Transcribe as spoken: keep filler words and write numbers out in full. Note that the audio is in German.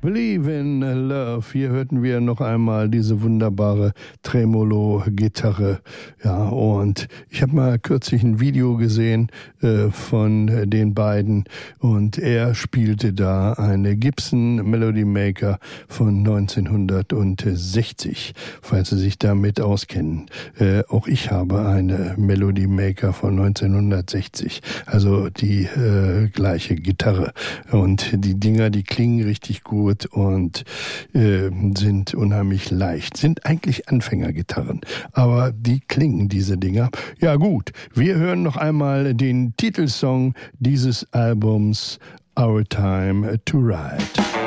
Believe in Love. Hier hörten wir noch einmal diese wunderbare Tremolo-Gitarre. Ja, und ich habe mal kürzlich ein Video gesehen äh, von den beiden und er spielte da eine Gibson Melody Maker von neunzehnhundertsechzig, falls Sie sich damit auskennen. Äh, auch ich habe eine Melody Maker von neunzehnhundertsechzig, also die äh, gleiche Gitarre. Und die Dinger, die klingen richtig gut und äh, sind unheimlich leicht. Sind eigentlich Anfängergitarren, aber die klingen, diese Dinger. Ja gut, wir hören noch einmal den Titelsong dieses Albums, Our Time to Ride.